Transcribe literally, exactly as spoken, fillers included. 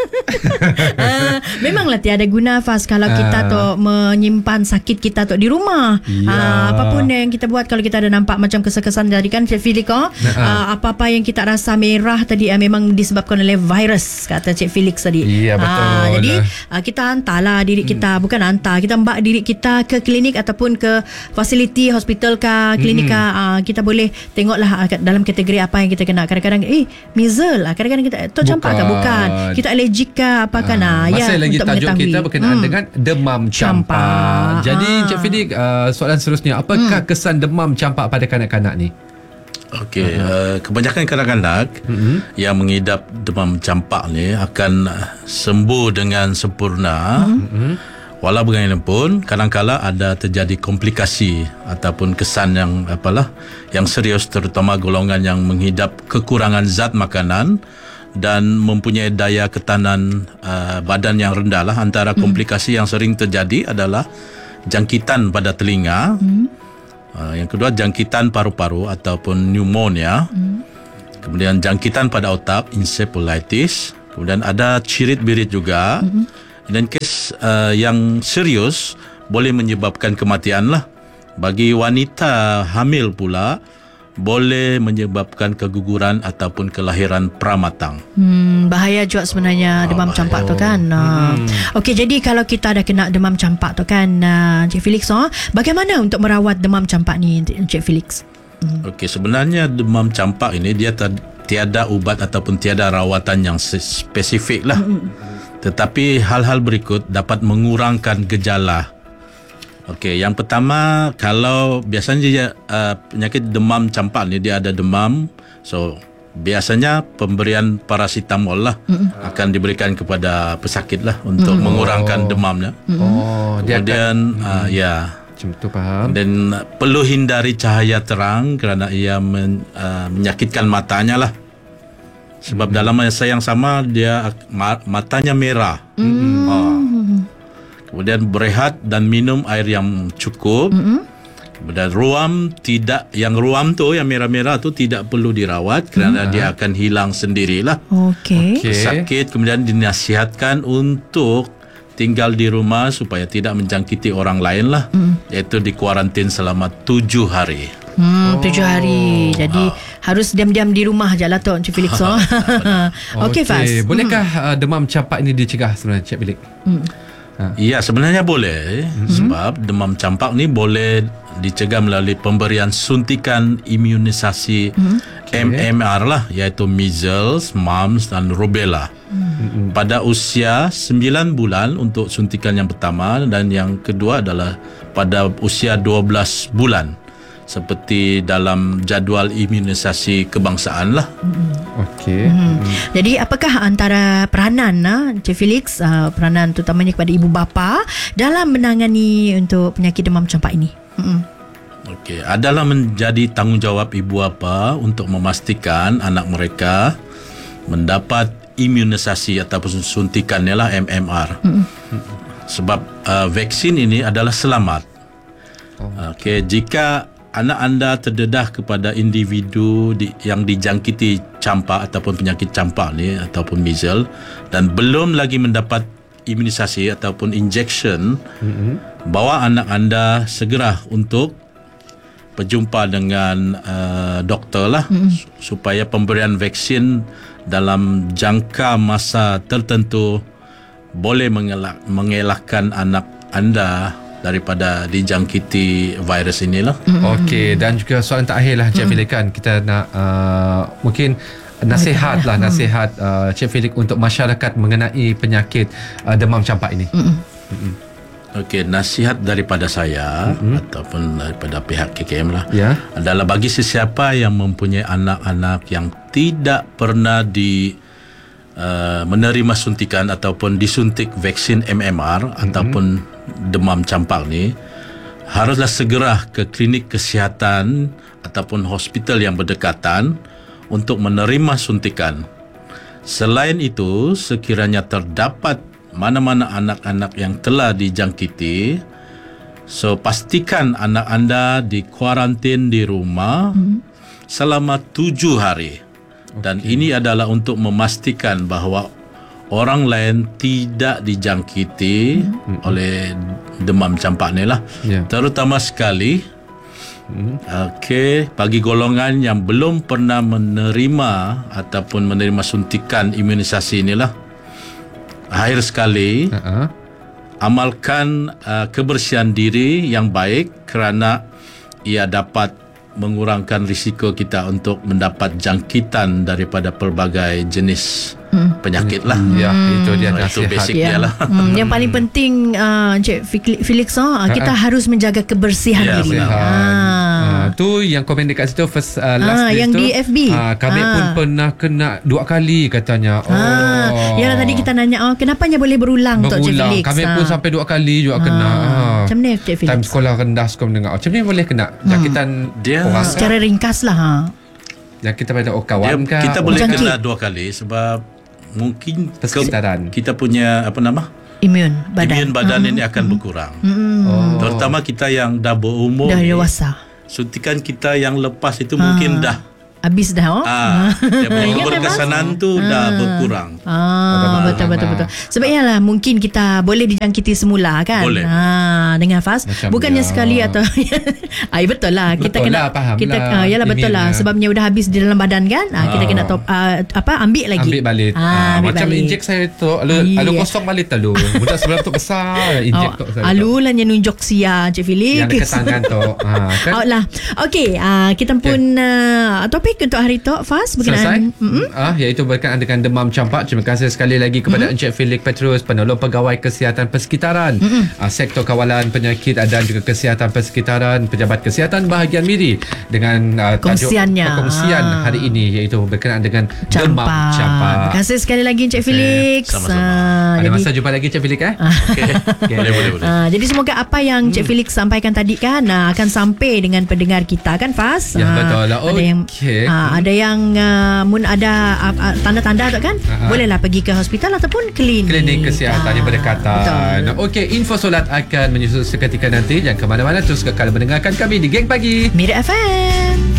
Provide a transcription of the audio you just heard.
uh, memanglah tiada guna, Faz, kalau uh. kita tu menyimpan sakit kita tu di rumah. Ya. Uh, apapun yang kita buat, kalau kita ada nampak macam kesan-kesan tadi kan, Cik Felix, oh, uh, apa-apa yang kita rasa merah tadi uh, memang disebabkan oleh virus, kata Cik Felix tadi. Ya, betul. Uh, jadi uh, kita hantarlah diri kita, hmm. bukan hantar, kita mbak diri kita ke klinik ataupun ke fasiliti hospital ke klinik hmm. uh, kita boleh tengoklah uh, dalam kategori apa yang kita kena. Kadang-kadang eh measles, kadang-kadang kita tok campak ke bukan, kita alergik ke apa kan, uh, masih ya, lagi untuk tajuk mengetahui. kita berkenaan hmm. dengan demam campak. Campak. Jadi Ah. Cik Felix, uh, soalan seterusnya, apakah hmm. kesan demam campak pada kanak-kanak ni? Okey, uh-huh. uh, kebanyakan kanak-kanak uh-huh. yang mengidap demam campak ni akan sembuh dengan sempurna. Uh-huh. Walau bagaimanapun, kadang-kala ada terjadi komplikasi ataupun kesan yang apalah yang serius, terutama golongan yang mengidap kekurangan zat makanan dan mempunyai daya ketahanan uh, badan yang rendah lah. Antara komplikasi hmm. yang sering terjadi adalah jangkitan pada telinga, hmm. uh, yang kedua jangkitan paru-paru ataupun pneumonia, hmm. kemudian jangkitan pada otak, encephalitis, kemudian ada cirit-birit juga, hmm. dan kes uh, yang serius boleh menyebabkan kematian lah. Bagi wanita hamil pula boleh menyebabkan keguguran ataupun kelahiran pramatang. Hmm, bahaya juga sebenarnya oh, demam bahaya. campak tu kan. Hmm. Okey, jadi kalau kita dah kena demam campak tu kan, uh, Cik Felix, oh, bagaimana untuk merawat demam campak ni, Cik Felix? Hmm. Okey, sebenarnya demam campak ini dia tiada ubat ataupun tiada rawatan yang spesifik lah. Hmm. Tetapi hal-hal berikut dapat mengurangkan gejala. Okey, yang pertama, kalau biasanya dia, uh, penyakit demam campak ni dia ada demam, so biasanya pemberian paracetamol lah mm-hmm. akan diberikan kepada pesakit lah untuk mm-hmm. mengurangkan demamnya. Oh, dia kemudian akan, uh, ya. Macam tu, faham. Dan perlu hindari cahaya terang kerana ia men, uh, menyakitkan matanya lah. Sebab mm-hmm. dalam masa yang sama dia matanya merah. Mm-hmm. Oh. Kemudian berehat dan minum air yang cukup. Mm-hmm. Kemudian ruam tidak, yang ruam tu yang merah-merah tu tidak perlu dirawat kerana mm-hmm. dia akan hilang sendirilah. Okey. Okay. Sakit kemudian dinasihatkan untuk tinggal di rumah supaya tidak menjangkiti orang lain lah. Mm. Iaitu di kuarantin selama tujuh hari. Hmm, tujuh hari. Jadi ha. harus diam-diam di rumah je lah tu, Cik Felix. Oh. Okey, Faz. Bolehkah hmm. uh, demam campak ini dicegah sebenarnya, Cik Felix? Hmm. Ya, sebenarnya boleh. Mm-hmm. Sebab demam campak ni boleh dicegah melalui pemberian suntikan imunisasi mm-hmm. okay. M M R lah, iaitu measles, mumps dan rubella. Mm-hmm. Pada usia sembilan bulan untuk suntikan yang pertama, dan yang kedua adalah pada usia dua belas bulan. Seperti dalam jadual imunisasi kebangsaan lah. Okey. Hmm. Jadi apakah antara peranan, uh, Cik Felix, uh, peranan terutamanya kepada ibu bapa dalam menangani untuk penyakit demam campak ini? Hmm. Okey, adalah menjadi tanggungjawab ibu bapa untuk memastikan anak mereka mendapat imunisasi ataupun suntikannya lah M M R. Hmm. Sebab uh, vaksin ini adalah selamat. Oh. Okey, jika anak anda terdedah kepada individu di, yang dijangkiti campak ataupun penyakit campak ni ataupun measles dan belum lagi mendapat imunisasi ataupun injection, mm-hmm. bawa anak anda segera untuk berjumpa dengan uh, doktor lah, mm-hmm. supaya pemberian vaksin dalam jangka masa tertentu boleh mengelak, mengelakkan anak anda daripada dijangkiti virus inilah. Mm-hmm. Okey, dan juga soalan terakhir lah, Cik mm. Felix, kan kita nak uh, mungkin nasihat lah, nasihat uh, Cik Felix untuk masyarakat mengenai penyakit uh, demam campak ini. Mm-hmm. Mm-hmm. Okey, nasihat daripada saya mm-hmm. ataupun daripada pihak K K M lah, yeah. adalah bagi sesiapa yang mempunyai anak-anak yang tidak pernah di Uh, menerima suntikan ataupun disuntik vaksin M M R mm-hmm. ataupun demam campak ni, haruslah segera ke klinik kesihatan ataupun hospital yang berdekatan untuk menerima suntikan. Selain itu, sekiranya terdapat mana-mana anak-anak yang telah dijangkiti, so pastikan anak anda di kuarantin di rumah mm-hmm. selama tujuh hari. Dan okay. ini adalah untuk memastikan bahawa orang lain tidak dijangkiti hmm. oleh demam campak ni lah. Ya. Terutama sekali okey, bagi golongan yang belum pernah menerima ataupun menerima suntikan imunisasi inilah, akhir sekali Uh-huh. amalkan uh, kebersihan diri yang baik kerana ia dapat mengurangkan risiko kita untuk mendapat jangkitan daripada pelbagai jenis hmm. penyakit lah. Ya, itu dia So, itu nasihat. basic Ya. dia lah. Hmm, yang paling penting uh, Encik Felix, uh, kita harus menjaga kebersihan Ya, diri. benar. Ah. Ah, tu yang komen dekat situ first uh, last Ah, list yang tu. di F B. Ah, kami Ah. pun pernah kena dua kali katanya. Oh. Ah, yang tadi kita nanya, oh, kenapanya boleh berulang, Tok Encik Berulang. Felix? Kami pun Ah. sampai dua kali juga kena. Ah. Macam mana Encik Felix? Time sekolah rendah suka mendengar. Macam ni boleh kena jangkitan Dia orang Secara ringkas lah. Ha. jangkitan pada oh, Dia, kawan kah? kita Oh, boleh jangkit. kena dua kali sebab mungkin Persekitaran. ke, kita punya apa nama Imun badan. imun badan ini akan berkurang. Oh. Terutama kita yang dah berumur Dah ni, dewasa. suntikan kita yang lepas itu mungkin dah Habis dah. Oh? ah, dia punya Ya, keberkesanan tu dah berkurang. Ah, betul betul betul. Sebab ialah mungkin kita boleh dijangkiti semula kan. Boleh. Ha, dengan Fas. Macam Bukannya ya. sekali atau Ai betul lah. Kita Betul kena lah, faham kita lah. ah, yalah betul Ini lah lah. sebabnya udah habis di dalam badan kan. Ah, kita Ah. kena top ah, apa ambil lagi. Ambil balik. Ah, Ah, ambil macam balik. injek saya tu alu, Iya. alu kosong balik telu. Budak sebelah tu besar injek Oh, tu saya. tu. alu lah yang nunjuk sia Cik Felix. Yang dekat tangan tu. Ha, kan? Out lah. Okey, uh, kita pun uh, topik untuk hari tu Fas Selesai. berkenaan mm-mm. Ah, iaitu berkenaan dengan demam campak. Terima kasih sekali lagi kepada mm-hmm. Encik Felix Petrus, penolong pegawai kesihatan persekitaran, mm-hmm. ah, sektor kawalan penyakit dan juga kesihatan persekitaran, pejabat kesihatan bahagian Miri dengan ah, tajuk Kongsiannya. perkongsian Ah. hari ini iaitu berkenaan dengan demam Campak. campak. Terima kasih sekali lagi Encik Felix. Sama-sama. Ah, Ada jadi- masa jumpa lagi Encik Felix eh? Okey. Boleh boleh boleh. Ah, jadi semoga apa yang Cik Felix sampaikan tadi kan ah, akan sampai dengan pendengar kita kan Fas. Ya, Ah, betul lah. Ada yang Okey. ah, ada yang ah, mun ada ah, ah, tanda-tanda tu kan, Ah, ah. bolehlah pergi ke hospital ataupun klinik. Klinik kesihatan yang Ah, berdekatan. Betul. Okey, info solat akan menyusul seketika nanti. Jangan ke mana-mana, terus kekal mendengarkan kami di Geng Pagi. Mira F M.